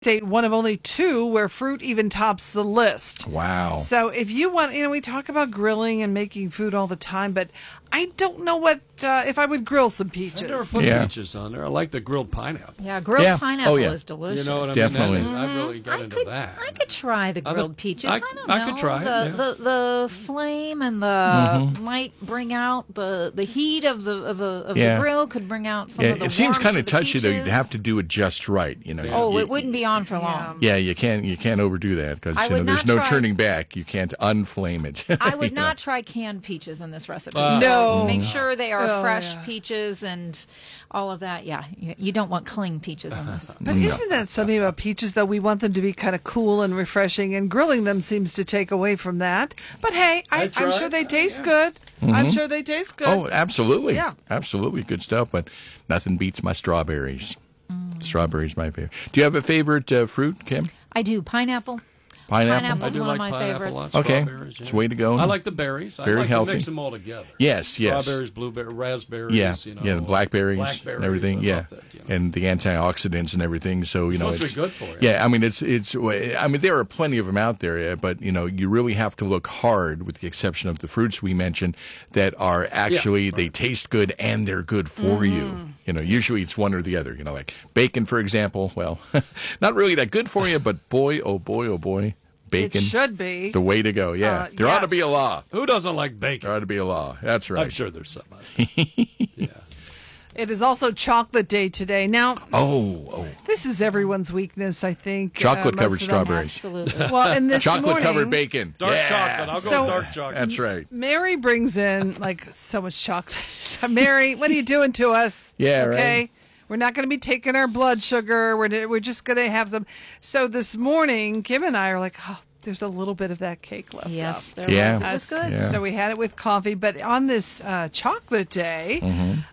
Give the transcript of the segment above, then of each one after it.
state, one of only two where fruit even tops the list. Wow. So if you want, we talk about grilling and making food all the time, but I don't know what if I would grill some peaches. I never put peaches on there. I like the grilled pineapple. Yeah, grilled pineapple is delicious. You know what I mean? Definitely. I really got into that. I could try the grilled peaches. I don't know. I could try it. The flame and the might bring out the heat of the grill could bring out some of the it seems warmth kind of the touchy though. peaches. You'd have to do it just right. It wouldn't be on for long. Yeah, you can't overdo that because there's no turning back. You can't unflame it. I would not try canned peaches in this recipe. No. Make sure they are fresh peaches and all of that. Yeah, you don't want cling peaches in this. But isn't that something about peaches, though? We want them to be kind of cool and refreshing, and grilling them seems to take away from that. But hey, I'm sure they taste good. I'm sure they taste good. Oh, absolutely. Yeah. Absolutely. Good stuff. But nothing beats my strawberries. Strawberries my favorite. Do you have a favorite fruit, Kim? I do. Pineapple. Pineapple? I do one like of my pineapple favorites. on Okay. strawberries. It's the way to go. I like the berries. Very I like healthy. to mix them all together. Yes. Strawberries, blueberries, raspberries. Yeah, the blackberries, and everything. I Yeah, love that, and the antioxidants and everything. So it's supposed to be good for you. Yeah, I mean there are plenty of them out there, but you really have to look hard, with the exception of the fruits we mentioned that are actually they taste good and they're good for you. Usually it's one or the other. Like bacon, for example. Well, not really that good for you, but boy, oh boy. Bacon. It should be. The way to go, yeah. There ought to be a law. Who doesn't like bacon? There ought to be a law. That's right. I'm sure there's somebody. Yeah. It is also chocolate day today. Now, this is everyone's weakness, I think. Chocolate-covered strawberries. Absolutely. Well, and this Chocolate-covered bacon. Dark chocolate. I'll go with dark chocolate. That's right. Mary brings in so much chocolate. Mary, what are you doing to us? Yeah, okay? right. We're not going to be taking our blood sugar. We're just going to have some. So this morning, Kim and I are like, there's a little bit of that cake left. Yes, up. there was. It was good. Yeah. So we had it with coffee. But on this chocolate day,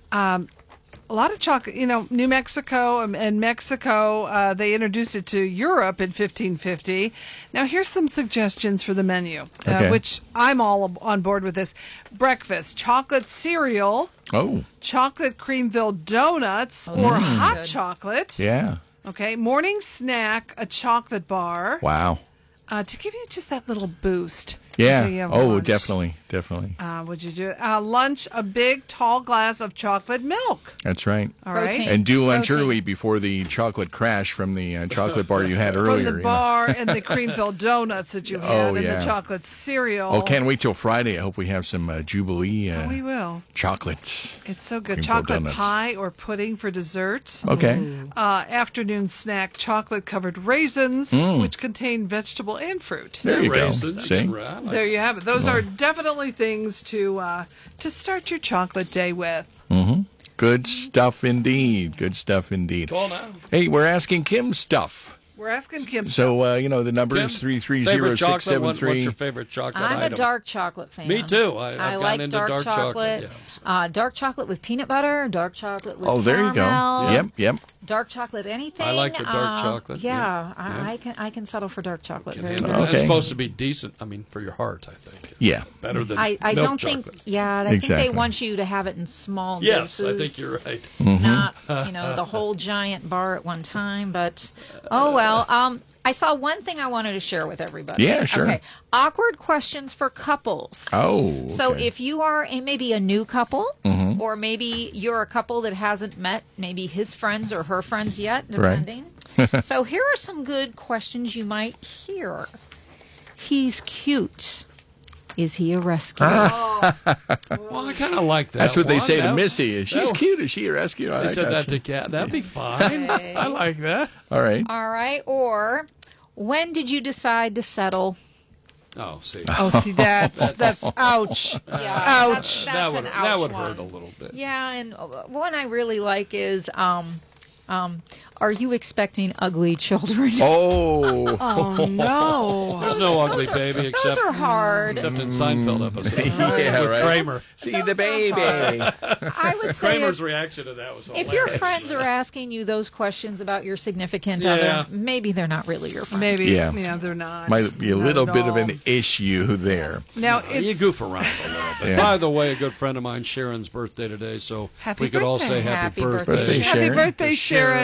a lot of chocolate, New Mexico and Mexico, they introduced it to Europe in 1550. Now, here's some suggestions for the menu, which I'm all on board with this. Breakfast, chocolate cereal. Oh. Chocolate Creamville donuts or hot chocolate. Yeah. Okay. Morning snack, a chocolate bar. Wow. To give you just that little boost. Yeah. until you have Oh, lunch. definitely. Would you do lunch? A big tall glass of chocolate milk. That's right. All right. Protein. And do lunch Protein. early before the chocolate crash from the chocolate bar you had From earlier. the bar and the Creamville donuts that you had and the chocolate cereal. Oh, can't wait till Friday. I hope we have some Jubilee we will. chocolates. It's so good. Creamville Chocolate donuts. pie or pudding for dessert. Okay. Afternoon snack, chocolate-covered raisins, which contain vegetable and fruit. There you go. Raisins. See? There you have it. Those are definitely things to start your chocolate day with. Good stuff indeed. Good stuff indeed. Call now. Hey, we're asking Kim stuff. We're asking Kim. So, the number Kim, is favorite chocolate? What's 330-673. your favorite chocolate I'm item? a dark chocolate fan. Me too. I've I gotten like into dark chocolate. Yeah. Dark chocolate with peanut butter, dark chocolate with Oh, there you go. caramel, Yep. dark chocolate anything. I like the dark chocolate. Yeah, Yeah. I can settle for dark chocolate. Can Very handle good. it. Okay. It's supposed to be decent. I mean, for your heart, I think. Yeah. Better than I milk don't chocolate. think. Yeah, I think Exactly. they want you to have it in small Yes, doses. I think you're right. Not the whole giant bar at one time. But oh well. I saw one thing I wanted to share with everybody. Yeah, sure. Okay. Awkward questions for couples. Oh, So okay. if you are maybe a new couple, or maybe you're a couple that hasn't met maybe his friends or her friends yet, depending. So here are some good questions you might hear. He's cute. Is he a rescue? Well, I kind of like that. That's what they one. say to That- Missy. She's that- cute. Is she a rescue? They said that to Kat. That'd be fine. I like that. All right. All right. Or when did you decide to settle? Oh, see. Oh, see, that's ouch. Yeah, Ouch. That's an ouch that would one. hurt a little bit. Yeah, and one I really like is, are you expecting ugly children? Oh. Oh no. There's no ugly baby Those except are hard. in Seinfeld episode. Yeah, with right. Kramer. See Those the are baby. I would say Kramer's reaction to that was hilarious. if your friends are asking you those questions about your significant Yeah. other, maybe they're not really your friends. Maybe. Yeah. Yeah, they're not. Might be a Not little at bit of all. an issue there. Now You it's goof around a little bit. Yeah. By the way, a good friend of mine, Sharon's birthday today, so Happy we could all say birthday. happy Happy birthday. birthday, happy Sharon. birthday, Sharon. Yeah,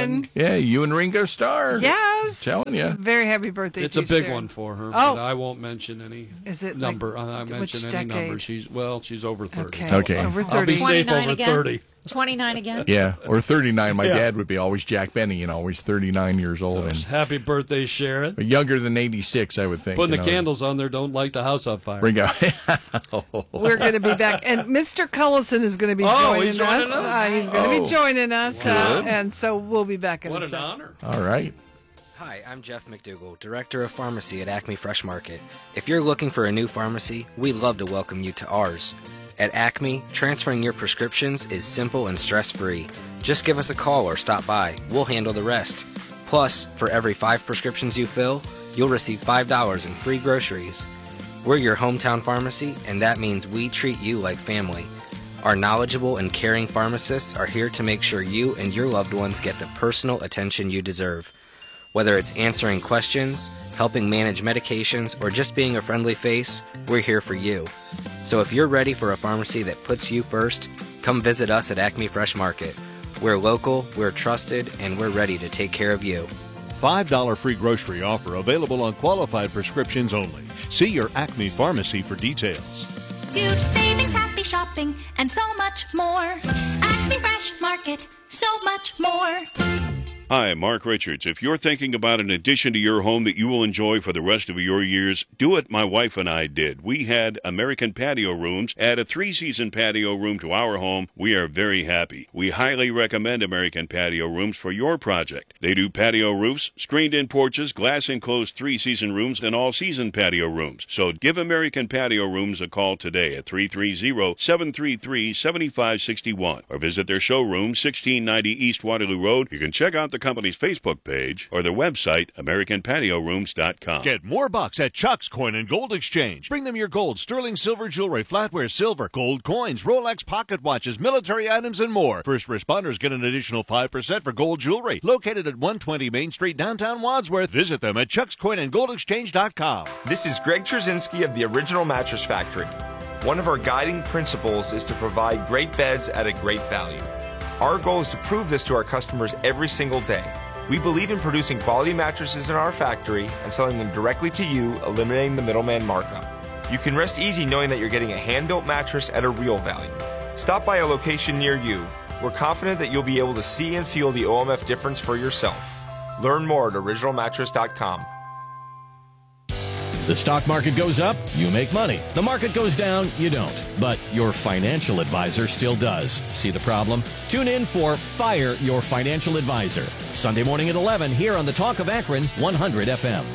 Yeah, you and Ringo Starr. Yes. Telling you. Very happy birthday It's to a you, big Sharon. one for her. Oh. But I won't mention any number. I which mention any decade? number. She's over 30. Okay. Over 30. I'll be safe 29 over again? 30. 29 again? Yeah, or 39. My Yeah. dad would be always Jack Benny, always 39 years old. And Happy birthday, Sharon. younger than 86, I would think. Putting the candles on there, don't light the house on fire. Ringo. We're going to be back. And Mr. Cullison is going to be he's joining joining us. us? He's going to Oh. be joining us. Good. And so we'll be back in What a an second. honor. All right. Hi, I'm Jeff McDougall, Director of Pharmacy at Acme Fresh Market. If you're looking for a new pharmacy, we'd love to welcome you to ours. At Acme, transferring your prescriptions is simple and stress-free. Just give us a call or stop by. We'll handle the rest. Plus, for every 5 prescriptions you fill, you'll receive $5 in free groceries. We're your hometown pharmacy, and that means we treat you like family. Our knowledgeable and caring pharmacists are here to make sure you and your loved ones get the personal attention you deserve. Whether it's answering questions, helping manage medications, or just being a friendly face, we're here for you. So if you're ready for a pharmacy that puts you first, come visit us at Acme Fresh Market. We're local, we're trusted, and we're ready to take care of you. $5 free grocery offer available on qualified prescriptions only. See your Acme pharmacy for details. Huge savings, happy shopping, and so much more. Acme Fresh Market, so much more. Hi, Mark Richards. If you're thinking about an addition to your home that you will enjoy for the rest of your years, do what my wife and I did. We had American Patio Rooms add a 3-season patio room to our home. We are very happy. We highly recommend American Patio Rooms for your project. They do patio roofs, screened-in porches, glass-enclosed 3-season rooms, and all-season patio rooms. So give American Patio Rooms a call today at 330-733-7561 or visit their showroom, 1690 East Waterloo Road. You can check out the company's Facebook page or their website, AmericanPatioRooms.com. Get more bucks at Chuck's Coin and Gold Exchange. Bring them your gold, sterling silver jewelry, flatware silver, gold coins, Rolex pocket watches, military items, and more. First responders get an additional 5% for gold jewelry. Located at 120 Main Street, downtown Wadsworth. Visit them at chuckscoinandgoldexchange.com. This is Greg Trzynski of the Original Mattress Factory. One of our guiding principles is to provide great beds at a great value. Our goal is to prove this to our customers every single day. We believe in producing quality mattresses in our factory and selling them directly to you, eliminating the middleman markup. You can rest easy knowing that you're getting a hand-built mattress at a real value. Stop by a location near you. We're confident that you'll be able to see and feel the OMF difference for yourself. Learn more at originalmattress.com. The stock market goes up, you make money. The market goes down, you don't. But your financial advisor still does. See the problem? Tune in for Fire Your Financial Advisor. Sunday morning at 11 here on the Talk of Akron 100 FM.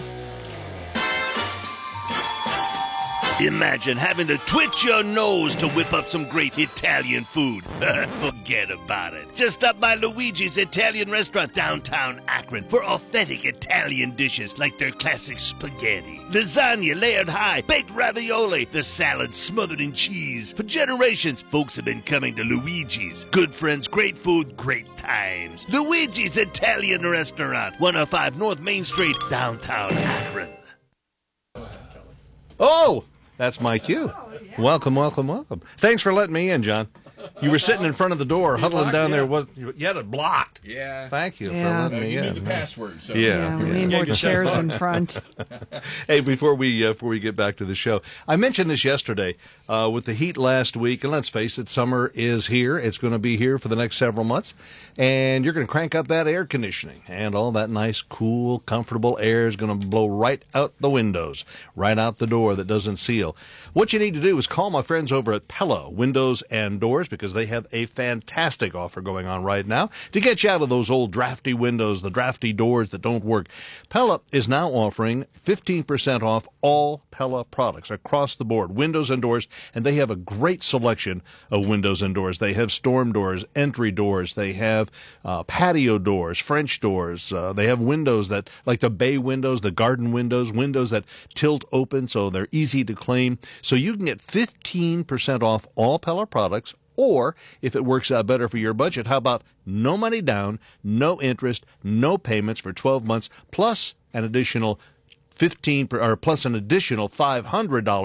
Imagine having to twitch your nose to whip up some great Italian food. Forget about it. Just stop by Luigi's Italian Restaurant downtown Akron for authentic Italian dishes like their classic spaghetti, lasagna layered high, baked ravioli, the salad smothered in cheese. For generations, folks have been coming to Luigi's. Good friends, great food, great times. Luigi's Italian Restaurant, 105 North Main Street, downtown Akron. Oh, that's my cue. Welcome, welcome, welcome. Thanks for letting me in, John. You were sitting in front of the door, huddling down there. You had it blocked. Yeah. Thank you for Yeah. letting me You in. knew the password. So. Yeah, we need more chairs in front. Hey, before we get back to the show, I mentioned this yesterday with the heat last week, and let's face it, summer is here. It's going to be here for the next several months, and you're going to crank up that air conditioning, and all that nice, cool, comfortable air is going to blow right out the windows, right out the door that doesn't seal. What you need to do is call my friends over at Pella Windows and Doors, because they have a fantastic offer going on right now to get you out of those old drafty windows, the drafty doors that don't work. Pella is now offering 15% off all Pella products across the board, windows and doors, and they have a great selection of windows and doors. They have storm doors, entry doors, they have patio doors, French doors, they have windows that, like the bay windows, the garden windows, windows that tilt open so they're easy to clean. So you can get 15% off all Pella products. Or, if it works out better for your budget, how about no money down, no interest, no payments for 12 months, plus an additional $500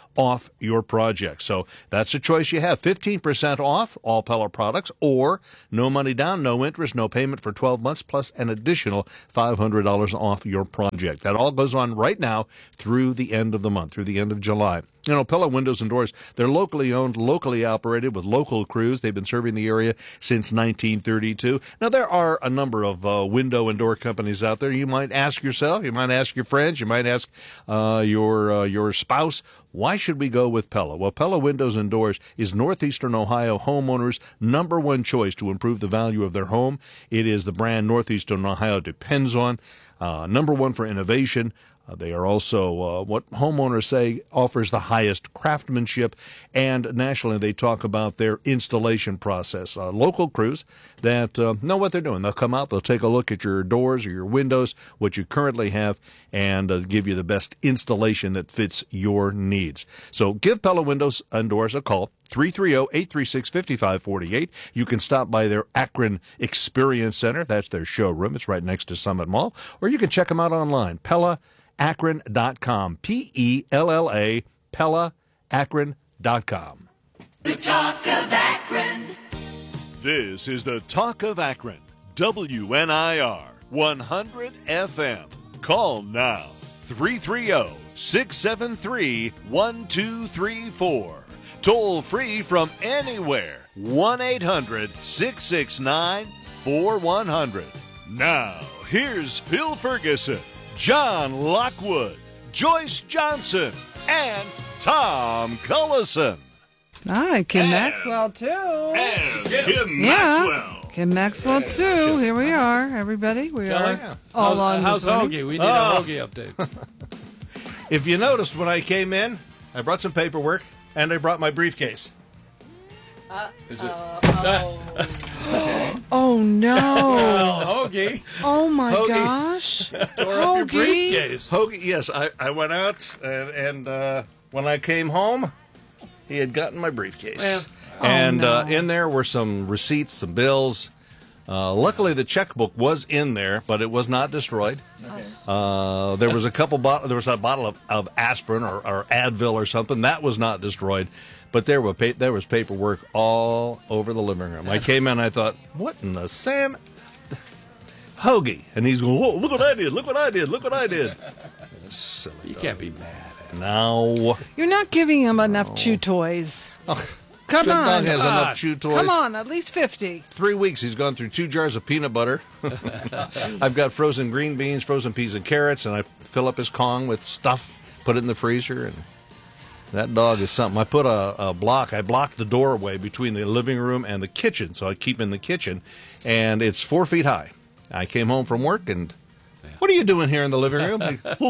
off your project. So that's the choice you have. 15% off all Pella products, or no money down, no interest, no payment for 12 months, plus an additional $500 off your project. That all goes on right now through the end of the month, through the end of July. You know, Pella Windows and Doors, they're locally owned, locally operated with local crews. They've been serving the area since 1932. Now, there are a number of window and door companies out there. You might ask yourself, you might ask your friends, you might ask your spouse, why should we go with Pella? Well, Pella Windows and Doors is Northeastern Ohio homeowners' number one choice to improve the value of their home. It is the brand Northeastern Ohio depends on. Number one for innovation. They are also what homeowners say offers the highest craftsmanship, and nationally they talk about their installation process. Local crews that know what they're doing. They'll come out, they'll take a look at your doors or your windows, what you currently have, and give you the best installation that fits your needs. So give Pella Windows and Doors a call. 330-836-5548. You can stop by their Akron Experience Center. That's their showroom. It's right next to Summit Mall. Or you can check them out online, PellaAkron.com. P-E-L-L-A, PellaAkron.com. The Talk of Akron. This is the Talk of Akron. WNIR 100 FM. Call now. 330-673-1234. Toll free from anywhere. 1-800-669-4100. Now, here's Phil Ferguson, John Lockwood, Joyce Johnson, and Tom Cullison. Hi, Kim Maxwell, too. And Kim Maxwell. Kim Maxwell, too. Here we are, everybody. We are all on How's this Hoagie? We need a Hoagie update. If you noticed when I came in, I brought some paperwork, and I brought my briefcase. Is it? Oh, no. Well, Hoagie. Oh, my Hoagie. gosh. Tore up your Hoagie. briefcase. Hoagie, yes, I went out, and when I came home, he had gotten my briefcase. Well, and no. in there were some receipts, some bills. Luckily, the checkbook was in there, but it was not destroyed. Okay. There was a bottle of aspirin or Advil or something that was not destroyed, but there was paperwork all over the living room. I came in, and I thought, what in the Sam? Hoagie, and he's going, whoa, look what I did! Look what I did! Look what I did! Silly You dog. can't be mad at him. No. You're not giving him enough chew toys. Come Good on. dog has enough chew toys. Come on, at least 50. 3 weeks, he's gone through 2 jars of peanut butter. I've got frozen green beans, frozen peas and carrots, and I fill up his Kong with stuff, put it in the freezer, and that dog is something. I put I blocked the doorway between the living room and the kitchen, so I keep him in the kitchen, and it's 4 feet high. I came home from work, and what are you doing here in the living room?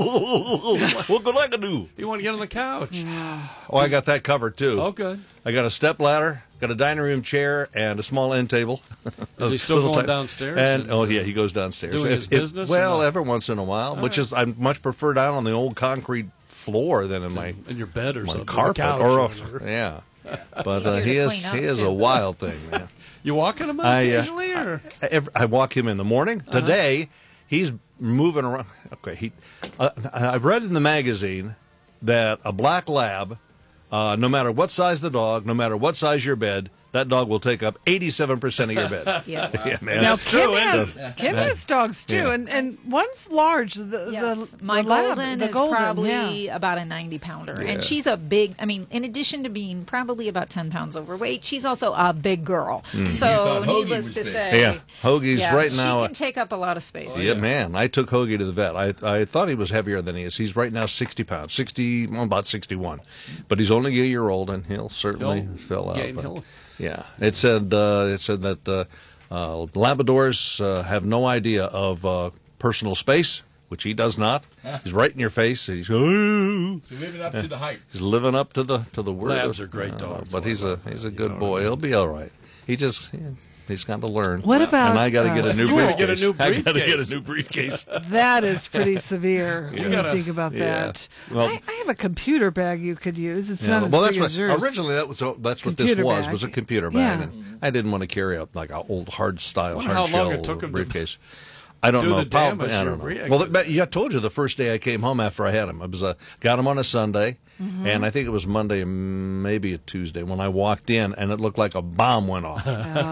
What could I do? You want to get on the couch? Oh, I got that covered, too. Oh, good. I got a step ladder, got a dining room chair, and a small end table. Is he still Little going type- downstairs? And oh yeah, he goes downstairs. Doing his business? Well, or every once in a while, which is I much prefer down on the old concrete floor than in my in your bed or my something? carpet Couch or whatever. yeah. But Easier to he clean up, is too. a wild thing, man. You walking him I, occasionally, or I walk him in the morning. Today, he's moving around. Okay, I read in the magazine that a black lab, no matter what size the dog, no matter what size your bed, that dog will take up 87% of your bed. Yes. Yeah, man. Now, That's true, Kim has dogs, too, Yeah. and one's large. Yes. The My lab, golden the is golden, probably yeah. about a 90-pounder. Yeah. And she's a big, in addition to being probably about 10 pounds overweight, she's also a big girl. Mm. You So, thought Hoagie needless was to big. say. Yeah, Hoagie's right now. She can take up a lot of space. Yeah, man. I took Hoagie to the vet. I thought he was heavier than he is. He's right now 60 pounds, about 61. But he's only a year old, and he'll certainly fill out. gain, But, he'll- yeah, it said that Labradors have no idea of personal space, which he does not. He's right in your face. And he's living up to the hype. He's living up to the word. Labs are great dogs. But he's a good boy. He'll be all right. He's got to learn. What about, And I got to get a new school? briefcase. Get a new I got to get briefcase. a new briefcase. That is pretty severe when you gotta- think about yeah. that. Well- I have a computer bag you could use. It's Yeah, not as well, big that's as yours. originally that's what this Computer was bag. a computer bag, Yeah. and I didn't want to carry up like an old hard style Wonder hard how long shell it took him to- briefcase. I don't do know. the damage. I don't know. Well, I told you the first day I came home after I had him. I was got him on a Sunday, and I think it was Monday, maybe a Tuesday, when I walked in, and it looked like a bomb went off.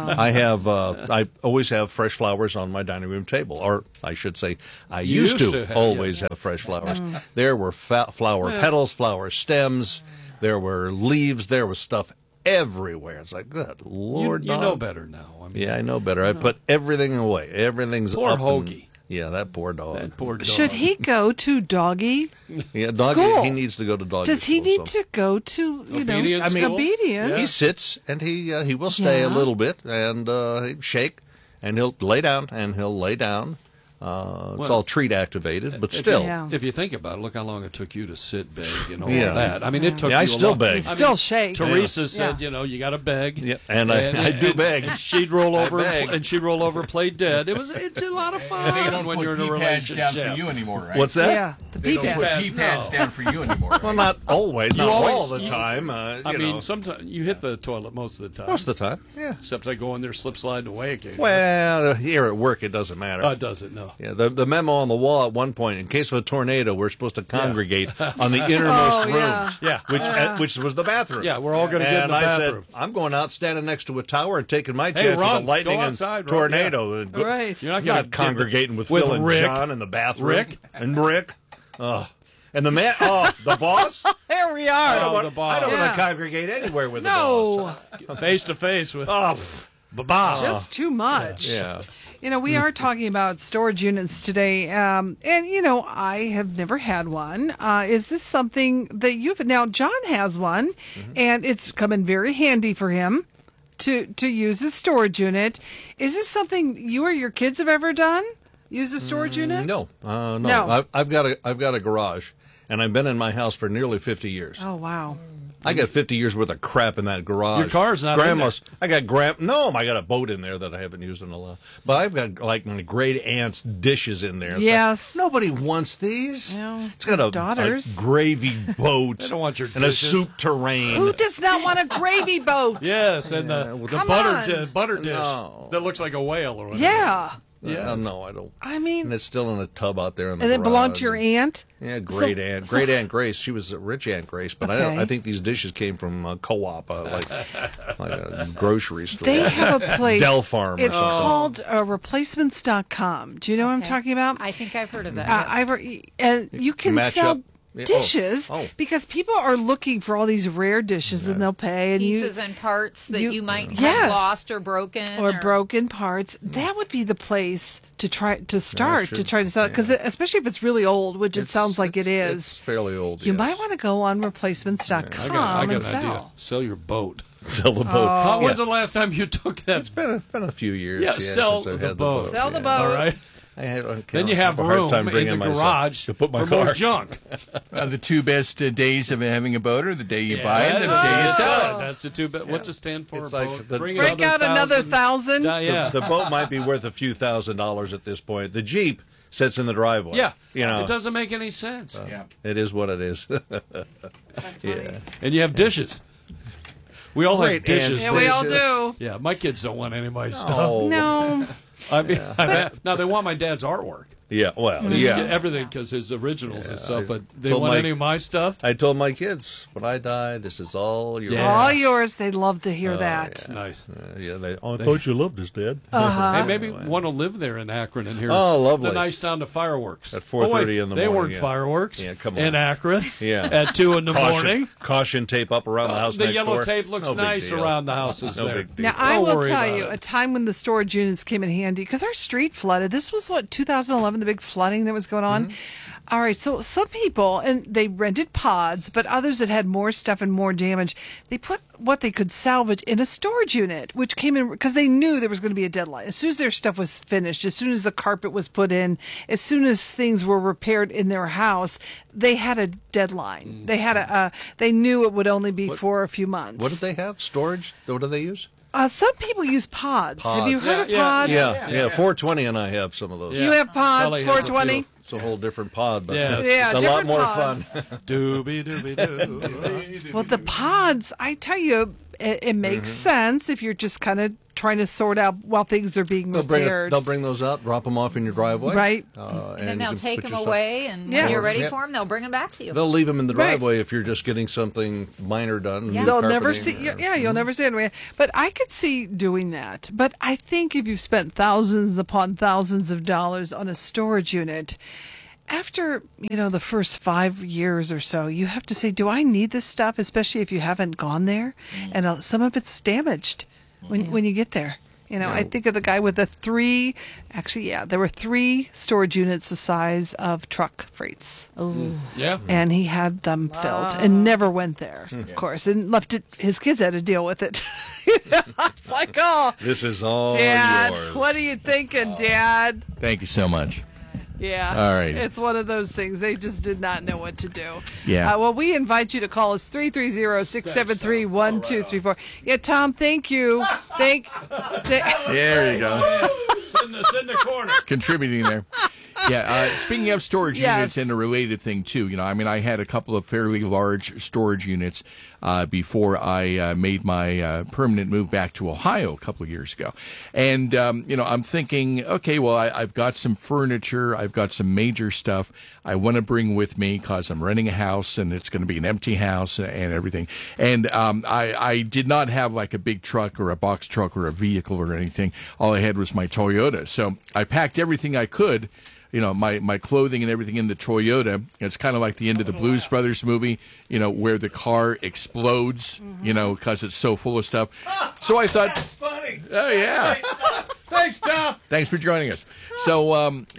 I always have fresh flowers on my dining room table, or I should say, I used to always have fresh flowers. There were flower petals, flower stems, there were leaves, there was stuff everywhere. It's like, good Lord, you know better now. I mean, yeah, I know better. I put everything away. Everything's poor up. Hoagie. Yeah, that poor dog. That poor dog. Should he go to doggy? Yeah, doggy. School? He needs to go to doggy. Does he school, need to go to Obedience school? obedience? He sits and he will stay a little bit and he'll shake and he'll lay down and he'll lay down. It's all treat activated, but still. If you think about it, look how long it took you to sit, beg, and all of that. I mean, it took you I a still long beg. Still shake. Teresa said, you got to beg. Yeah, and I do beg. And she'd roll over and she'd roll over, play dead. It's a lot of fun They don't when put you're in a pee pads relationship. down for you anymore, right? What's that? Yeah, the They pee don't put pads. pee pads down for you anymore. Right? Well, not always, not all the you- time. I mean, sometimes you hit the toilet most of the time. most of the time. Yeah. Except I go in there slip sliding away occasionally. Well, here at work, it doesn't matter. Does it? No. Yeah, the memo on the wall at one point, in case of a tornado, we're supposed to congregate on the innermost rooms, which was the bathroom. Yeah, we're all going to get in the and bathroom. I said, I'm going out standing next to a tower and taking my Hey, chance Ron, with a lightning go and outside, Ron. tornado. Right. You're not I'm going not congregating with with Phil and Rick. John in the bathroom. Rick? And Rick. And the man, the boss? There we I are. don't want to congregate anywhere with the No, boss. Face to face with. just too much. Yeah. We are talking about storage units today, and I have never had one. Is this something that you've now? John has one, and it's come in very handy for him to use a storage unit. Is this something you or your kids have ever done? Use a storage unit? No. No. I've got a garage, and I've been in my house for nearly 50 years. Oh wow. I got 50 years worth of crap in that garage. Your car's not Grandma's. I got I got a boat in there that I haven't used in a while. But I've got like my great aunt's dishes in there. It's Yes. like, nobody wants these. No, It's got a daughters. gravy boat. They don't want your and a dishes. soup terrain. Who does not want a gravy boat? Yes, and the Come butter dish No. that looks like a whale or whatever. Yeah. Yeah, no, I don't. I mean, And it's still in a tub out there in the and it garage. belonged to your aunt? Yeah, great Aunt Grace. She was a rich Aunt Grace, but Okay. I think these dishes came from a co-op, like a grocery store. They have a place. Del Farm. It's or something. called replacements.com. Do you know what I'm talking about? I think I've heard of that. And you can match sell up. Yeah. dishes Oh. because people are looking for all these rare dishes and they'll pay. And Pieces and parts that you might have Yes. lost or broken. or broken parts. That would be the place to try to start to try to sell it, because especially if it's really old, which it sounds like it is. It's fairly old. You yes. might want to go on replacements.com I got and an sell. idea. Sell your boat. Sell the boat. When's the last time you took that? It's been a few years. Yeah, sell since I've the had boat. Sell the yeah. boat. All right. Then you have a hard room time in bringing the myself garage to put my for car. more junk. The two best days of having a boat are the day you buy it and the Yeah, day you sell it. That's the two. What's it stand for? It's like boat? the- Break out another 1,000. Yeah. The boat might be worth a few $1,000s at this point. The Jeep sits in the driveway. Yeah. You know, It doesn't make any sense. it is what it is. Yeah. And you have dishes. We all have Great dishes. Yeah, we all dishes. do. Yeah, my kids don't want any of my stuff. Oh. No. I mean, now they want my dad's artwork. Yeah, well, They just yeah. get everything because his originals and stuff, but they told want Mike- any of my stuff. I told my kids, when I die, this is all yours. Yeah. All yours. They'd love to hear that. It's nice. I thought you loved us, Dad. Hey, maybe one will live there in Akron and hear Oh, lovely. the nice sound of fireworks. At 4:30 wait, in the they morning, weren't yeah. fireworks Yeah, come on. in Akron Yeah. at 2 in the morning. Caution tape up around the house The next yellow door. tape looks No big nice deal. around the houses No there. big deal. Now, I Don't will worry tell about you, it. a time when the storage units came in handy, because our street flooded. This was, 2011, the big flooding that was going on? All right, so some people, and they rented pods, but others that had more stuff and more damage, they put what they could salvage in a storage unit, which came in because they knew there was going to be a deadline. As soon as their stuff was finished, as soon as the carpet was put in, as soon as things were repaired in their house, they had a deadline. They had they knew it would only be for a few months. What did they have? Storage? What do they use? Some people use pods. Have you heard of pods? Yeah. 420 and I have some of those. You have pods, Kelly has a 420? It's a whole different pod, but Yeah. Yeah, it's a lot different more pods. fun. Doobie doobie doo. Well, the pods, I tell you, it makes sense if you're just kind of trying to sort out while things are being repaired. They'll bring those out, drop them off in your driveway. Right. And then they'll take them away, and when you're ready for them, they'll bring them back to you. They'll leave them in the driveway if you're just getting something minor done. Yeah. They'll never see. You'll never see it. But I could see doing that. But I think if you've spent thousands upon thousands of dollars on a storage unit, after, the first 5 years or so, you have to say, do I need this stuff, especially if you haven't gone there? And some of it's damaged when you get there. I think of the guy with there were 3 storage units the size of truck freights. Oh. Yeah. And he had them filled and never went there, of course, and left it. His kids had to deal with it. It's like, this is all Dad, yours. what are you thinking, Dad? Thank you so much. Yeah. All right. It's one of those things. They just did not know what to do. Yeah. Well, we invite you to call us 330-673-1234. Yeah, Tom, thank you. There you go. It's in the corner. Contributing there. Yeah, speaking of storage units and a related thing, too, I had a couple of fairly large storage units before I made my permanent move back to Ohio a couple of years ago. And, I'm thinking, okay, well, I've got some furniture. I've got some major stuff I want to bring with me because I'm renting a house and it's going to be an empty house and everything. And I did not have like a big truck or a box truck or a vehicle or anything. All I had was my Toyota. So I packed everything I could. My clothing and everything in the Toyota. It's kind of like the end of the Blues Brothers movie, where the car explodes, because it's so full of stuff. So I thought, that's funny. Oh, yeah. Thanks, Tom. Thanks for joining us. So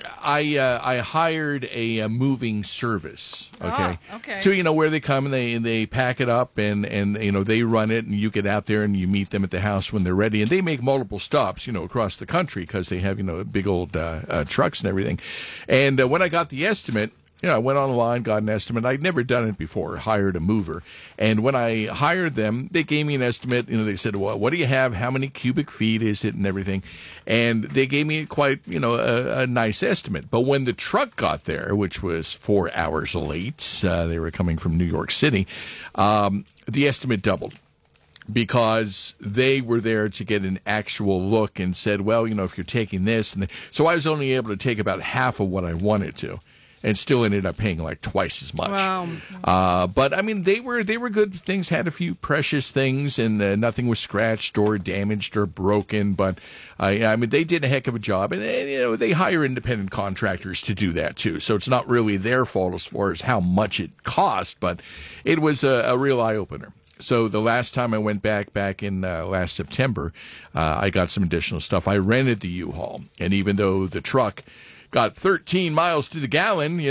I hired a moving service, okay? To, where they come and they pack it up and they run it and you get out there and you meet them at the house when they're ready. And they make multiple stops, across the country because they have, big old trucks and everything. And when I got the estimate, I went online, got an estimate. I'd never done it before, hired a mover. And when I hired them, they gave me an estimate. They said, well, what do you have? How many cubic feet is it and everything? And they gave me quite, a nice estimate. But when the truck got there, which was 4 hours late, they were coming from New York City, the estimate doubled. Because they were there to get an actual look and said, well, if you're taking this. So I was only able to take about half of what I wanted to. And still ended up paying like twice as much. Wow. But they were good things. Had a few precious things, and nothing was scratched or damaged or broken. But they did a heck of a job, and they hire independent contractors to do that too. So it's not really their fault as far as how much it cost, but it was a real eye opener. So the last time I went back in last September, I got some additional stuff. I rented the U-Haul, and even though the truck got 13 miles to the gallon,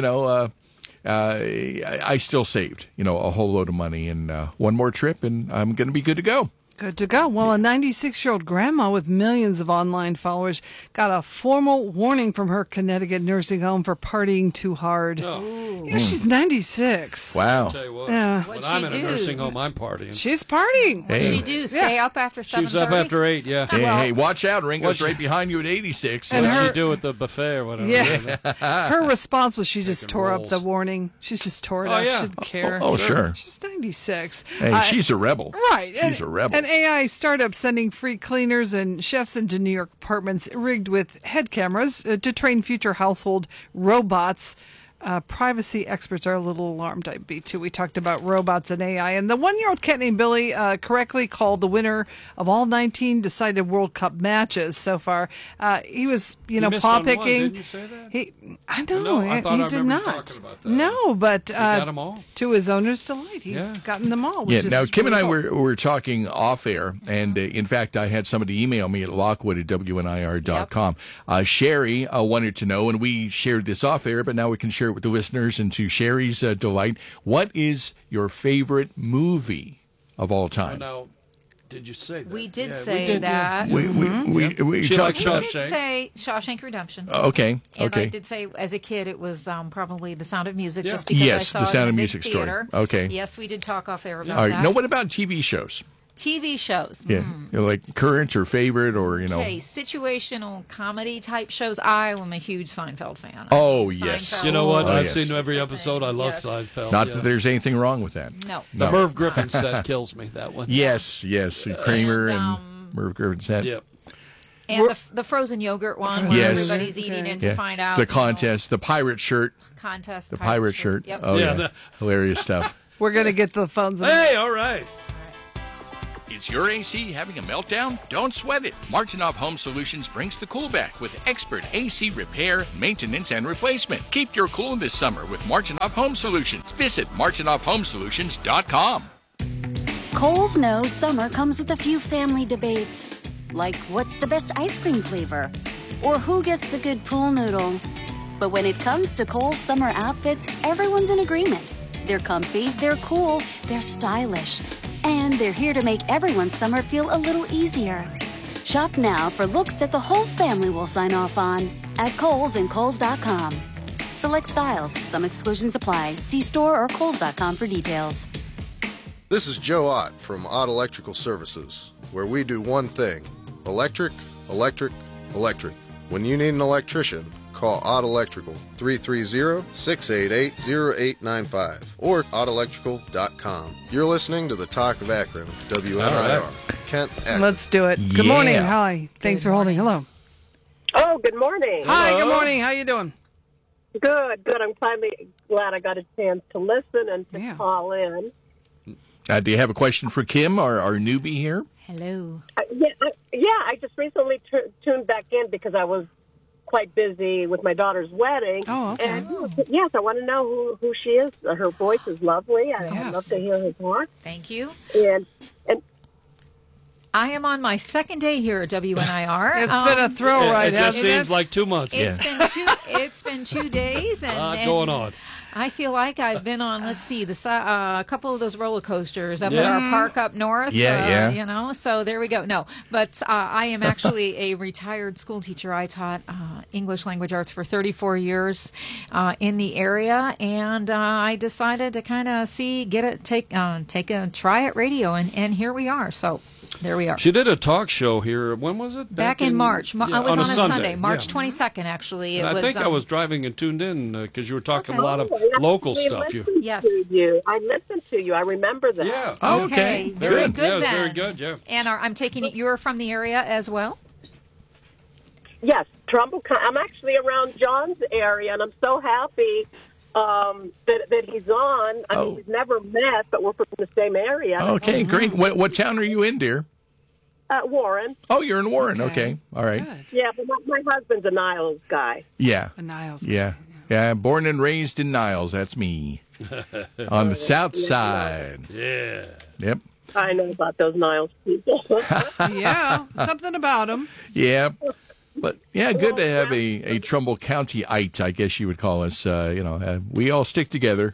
I still saved, a whole load of money. And one more trip, and I'm going to be good to go. Good to go. Well, a 96-year-old grandma with millions of online followers got a formal warning from her Connecticut nursing home for partying too hard. She's 96. Wow. I'll tell you what, Yeah. when I'm in a nursing home, I'm partying. She's partying. What'd she do? Stay up after 7:30? She was up after 8, yeah. Hey, watch out. Ringo's right behind you at 86. And What'd she do at the buffet or whatever? Yeah. Her response was she just tore up the warning. She just tore it up. Yeah. She didn't care. Oh, sure. She's 96. Hey, she's a rebel. Right. She's a rebel. An AI startup sending free cleaners and chefs into New York apartments rigged with head cameras to train future household robots. Privacy experts are a little alarmed, I'd be too. We talked about robots and AI. And the 1-year-old cat named Billy correctly called the winner of all 19 decided World Cup matches so far. He was, paw picking. Didn't you say that? I know. No, I thought he I did remember not. talking about that. No, but got them all? to his owner's delight, he's gotten them all. Which is now Kim and I really cool. were talking off air, and in fact, I had somebody email me at lockwood@WNIR.com. Sherry wanted to know, and we shared this off air, but now we can share it with the listeners. And to Sherry's delight, what is your favorite movie of all time? Now, did you say that? We did Yeah, say we did, that. We She liked We did Shawshank. say Shawshank Redemption. Okay. And I did say, as a kid, it was probably The Sound of Music, just because Yes, I saw The it Sound in of a big Music story. theater. Okay. Yes, we did talk off air about All right. that. Now, what about TV shows? TV shows. Yeah, like current or favorite, or Okay, situational comedy type shows. I am a huge Seinfeld fan. Oh, yes. Seinfeld. You know what? Oh, I've yes. seen every episode. I love Yes. Seinfeld. Not that there's anything wrong with that. No. The Merv Griffin set kills me, that one. Yes, Kramer and Merv Griffin said. Yep. And the frozen yogurt one where Yes. everybody's eating it to find out. The contest, the pirate shirt. Contest. The pirate shirt. Yep. Oh, yeah. Hilarious stuff. We're going to get the phones. Hey, all right. Is your AC having a meltdown? Don't sweat it. Martinoff Home Solutions brings the cool back with expert AC repair, maintenance, and replacement. Keep your cool this summer with Martinoff Home Solutions. Visit martinoffhomesolutions.com. Kohl's knows summer comes with a few family debates, like what's the best ice cream flavor, or who gets the good pool noodle. But when it comes to Kohl's summer outfits, everyone's in agreement. They're comfy, they're cool, they're stylish, and they're here to make everyone's summer feel a little easier. Shop now for looks that the whole family will sign off on at Kohl's and Kohl's.com. Select styles, some exclusions apply. See store or Kohl's.com for details. This is Joe Ott from Ott Electrical Services, where we do one thing: electric, electric, electric. When you need an electrician, call Ott Electrical, 330-688-0895, or ottelectrical.com. You're listening to the Talk of Akron, WNIR. Kent Akron. Let's do it. Good morning. Hi. Thanks for holding. Hello. Oh, good morning. Hi, good morning. How you doing? Good. I'm finally glad I got a chance to listen and to call in. Do you have a question for Kim, our newbie here? Hello. I just recently tuned back in because I was quite busy with my daughter's wedding. Oh, okay. And yes, I want to know who she is. Her voice is lovely. I'd love to hear her talk. Thank you. And I am on my second day here at WNIR. It's been a thrill ride, It just hasn't seems it? like 2 months. It's been 2 days, and going on. I feel like I've been on, let's see, a couple of those roller coasters up at our park up north. You know, so there we go. No, but I am actually a retired school teacher. I taught English language arts for 34 years in the area, and I decided to kind of take a try at radio, and here we are. So there we are. She did a talk show here. When was it? Back in March. I was on a Sunday, March yeah. 22nd, actually. I think I was driving and tuned in because you were talking a lot of local stuff. Yes. I listened to you. I remember that. Yeah. Oh, okay. Very good. Yeah, it was then. very good. Yeah. And I'm taking it you're from the area as well. Yes, Trumbull. I'm actually around John's area, and I'm so happy that he's on. I mean, we've never met, but we're from the same area. Okay, great. What town are you in, dear? Warren. Oh, you're in Warren. Okay. All right. Good. Yeah, but my husband's a Niles guy. Yeah. A Niles. Yeah. Yeah, born and raised in Niles. That's me. On the south side. Yeah. Yep. I know about those Niles people. Yeah, something about them. Yeah. But, yeah, good to have a Trumbull County-ite, I guess you would call us. We all stick together.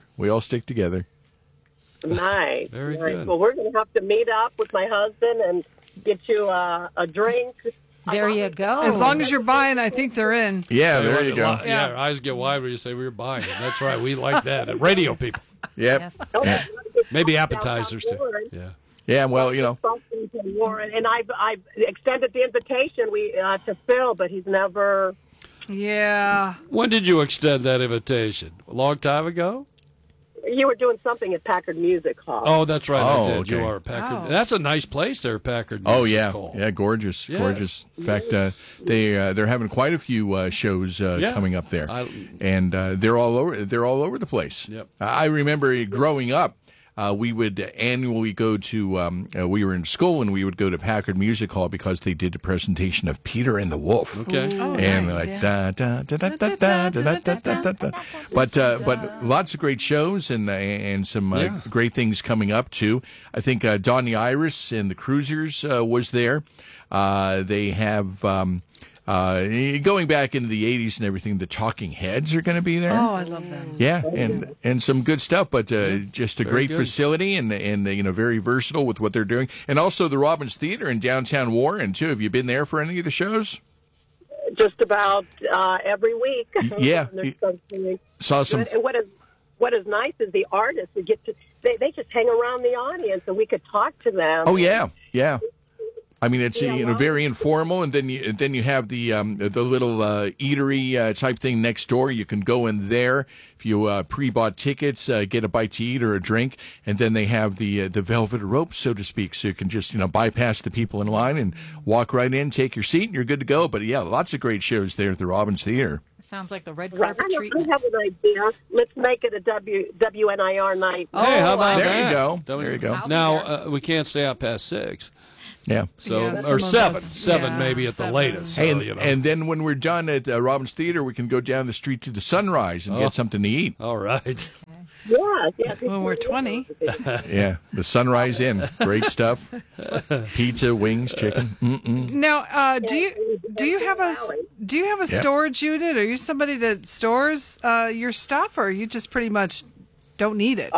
Nice. Very nice. good. Well, we're going to have to meet up with my husband and get you a drink. There you go. As long as you're buying, I think they're in. Yeah, there you go. Yeah, our eyes get wide when you say we were buying. That's right. We like that. Radio people. Yep. Yes. Yeah. Maybe appetizers, too. Yeah. Yeah, well, Warren, and I've extended the invitation to Phil, but he's never. Yeah. When did you extend that invitation? A long time ago? You were doing something at Packard Music Hall. Oh, that's right. I did. Okay. You are Packard. Oh. That's a nice place there, Packard Music Oh, yeah. Hall. Yeah, gorgeous. Yes. Gorgeous. In fact, they're having quite a few shows coming up there. And they're all over the place. Yep. I remember growing up, we would annually go to, we were in school and we would go to Packard Music Hall because they did a presentation of Peter and the Wolf. Okay. Oh, And nice, like yeah. da da da da da da da da da da. But lots of great shows and some great things coming up too. I think Donnie Iris and the Cruisers was there. They have going back into the 80s and everything. The Talking Heads are going to be there. Oh, I love them. Yeah, and some good stuff, but just a great good. facility and very versatile with what they're doing. And also the Robbins Theater in downtown Warren too. Have you been there for any of the shows? Just about every week. Yeah. There's something. Saw some. And what is nice is the artists they just hang around the audience and we could talk to them. Oh yeah. I mean, it's very informal, and then you have the little eatery type thing next door. You can go in there if you pre-bought tickets, get a bite to eat or a drink, and then they have the velvet rope, so to speak, so you can just bypass the people in line and walk right in, take your seat, and you're good to go. But yeah, lots of great shows there at the Robbins Theater. Sounds like the red carpet treatment. I have an idea. Let's make it a WNIR night. Hey, how about there that? you go. There you go. Now, we can't stay out past 6. Yeah. So Yeah, or some of 7, us- 7 yeah, maybe at 7. the latest. Hey, So, and then when we're done at Robbins Theater, we can go down the street to the Sunrise and get something to eat. All right. Yeah. When we're 20. Yeah, the Sunrise Inn, great stuff. Pizza, wings, chicken. Now, do you have a storage unit? Are you somebody that stores your stuff, or you just pretty much don't need it?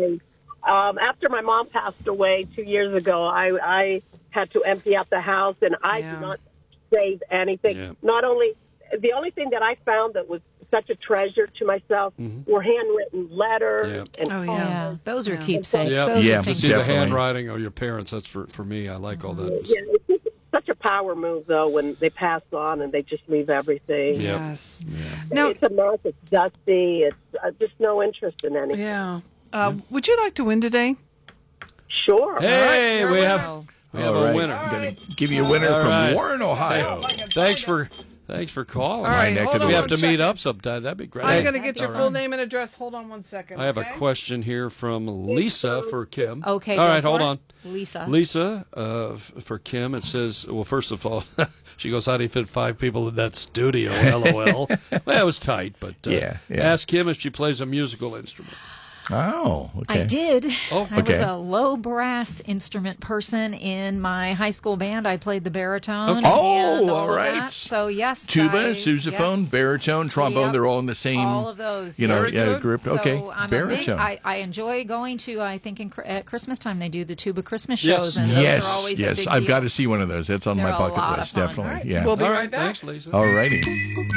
After my mom passed away 2 years ago, I had to empty out the house, and I do not save anything. Yeah. Not only the only thing that I found that was such a treasure to myself were handwritten letters. Yeah. And Yeah, those are keepsakes. Yeah, Those yeah, are things see the definitely. handwriting of your parents. That's for me. I like all that. Yeah, it's just such a power move, though, when they pass on and they just leave everything. Yep. Yes. No, it's a mess. It's dusty. It's just no interest in anything. Yeah. Would you like to win today? Sure. Hey, we have All a right. winner. I'm going to give you a winner All from right. Warren, Ohio. Thanks for calling. All right, hold on we have one to second. meet up sometime. That'd be great. I'm going to get your All full right. name and address. Hold on one second. I have a okay? question here from Lisa for Kim. Okay. All go right, for hold it. on. Lisa. Lisa, for Kim, it says, well, first of all, she goes, how do you fit 5 people in that studio? LOL. Well, it was tight, but Yeah. ask Kim if she plays a musical instrument. Oh, okay. I did. Oh, I was okay. a low brass instrument person in my high school band. I played the baritone. Okay. Oh, and all of right. that. So yes, Tuba, I- sousaphone, yes. baritone, trombone, Yep. they're all in the same, All of those. group. So Okay, I'm baritone. I enjoy going to. I think at Christmas time they do the tuba Christmas Yes. shows, and those are always a big I've deal. got to see one of those. That's on They're my a bucket lot of list, fun. definitely. All right. Yeah. We'll be All right right, back. thanks, Lisa. All righty.